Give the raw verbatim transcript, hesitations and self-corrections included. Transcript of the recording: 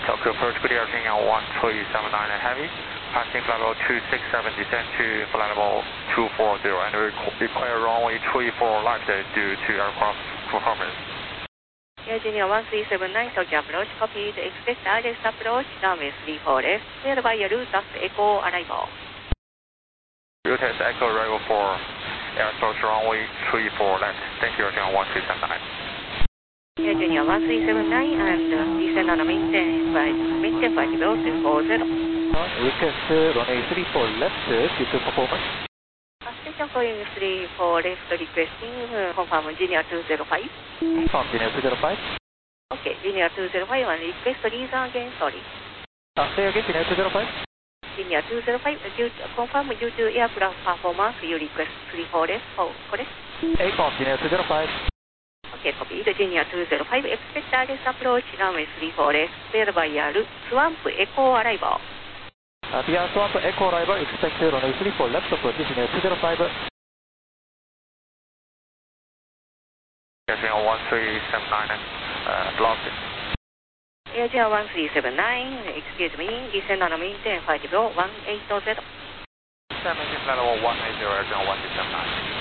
Tokyo approach, good air, King on one three seven nine and heavy. Passing flight level two six seven, descent to flight level two four zero, and require runway three four left due to aircraft performance. Air Junior one three seven nine, Tokyo approach, copied, expect direct approach, runway three four left, cleared by route as Echo arrival. Route as Echo arrival for air source runway three four left. Thank you, Air Junior one three seven nine. Air Junior one three seven nine and uh, descend on a maintain flight, maintain flight below two four zero. Request uh, runway three four left uh, due to performance. Station calling three four left requesting uh, confirm Junior two zero five. Confirm Junior two zero five. Okay, Junior two zero five and request reason again, sorry. Uh, say again, Junior two zero five. Junior two zero five, due to, confirm due to aircraft performance, you request three four left, oh, correct? Confirm Junior two zero five. Okay, copy. The Junior two zero five, expect direct approach, runway three four left, cleared by route, Swamp Echo arrival. Uh, via Swamp Echo arrival, expect runway three four left, approach Junior two zero five. Air Junior one three seven nine, uh, blocked. Air Junior one three seven nine, excuse me, descend on a maintain flight below one eight zero. Descend maintain flight level one eight zero, Air Junior one three seven nine.